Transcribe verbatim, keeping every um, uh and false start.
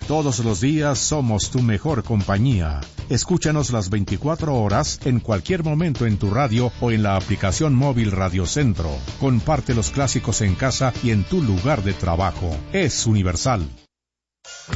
Todos los días somos tu mejor compañía. Escúchanos las veinticuatro horas, en cualquier momento en tu radio o en la aplicación móvil Radio Centro. Comparte los clásicos en casa y en tu lugar de trabajo. Es universal.